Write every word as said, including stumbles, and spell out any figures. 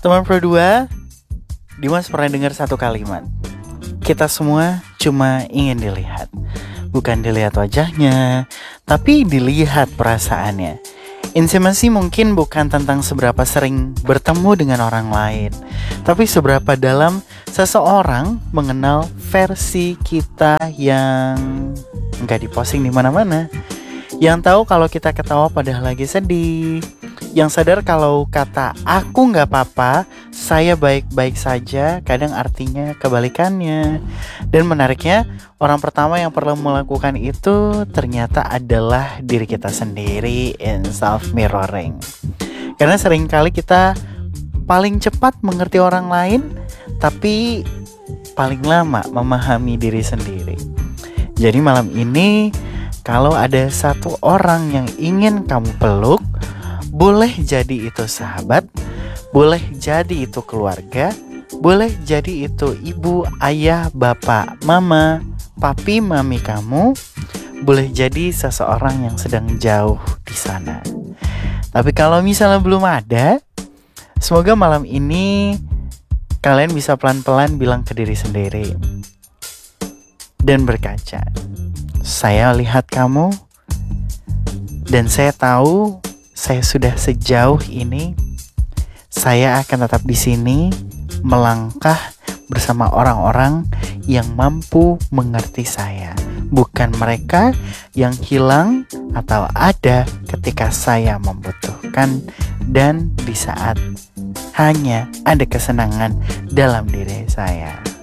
Teman Pro dua, Dimas pernah dengar satu kalimat. Kita semua cuma ingin dilihat. Bukan dilihat wajahnya, tapi dilihat perasaannya. Intimasi mungkin bukan tentang seberapa sering bertemu dengan orang lain, tapi seberapa dalam seseorang mengenal versi kita yang nggak diposting di mana-mana. Yang tahu kalau kita ketawa padahal lagi sedih. Yang sadar kalau kata aku gak apa-apa, saya baik-baik saja, kadang artinya kebalikannya. Dan menariknya, orang pertama yang perlu melakukan itu ternyata adalah diri kita sendiri in self-mirroring. Karena seringkali kita paling cepat mengerti orang lain, tapi paling lama memahami diri sendiri. Jadi malam ini, kalau ada satu orang yang ingin kamu peluk, boleh jadi itu sahabat, boleh jadi itu keluarga, boleh jadi itu ibu, ayah, bapak, mama, papi, mami kamu, boleh jadi seseorang yang sedang jauh di sana. Tapi kalau misalnya belum ada, semoga malam ini kalian bisa pelan-pelan bilang ke diri sendiri dan berkaca. Saya lihat kamu dan saya tahu saya sudah sejauh ini. Saya akan tetap di sini melangkah bersama orang-orang yang mampu mengerti saya, bukan mereka yang hilang atau ada ketika saya membutuhkan dan di saat hanya ada kesenangan dalam diri saya.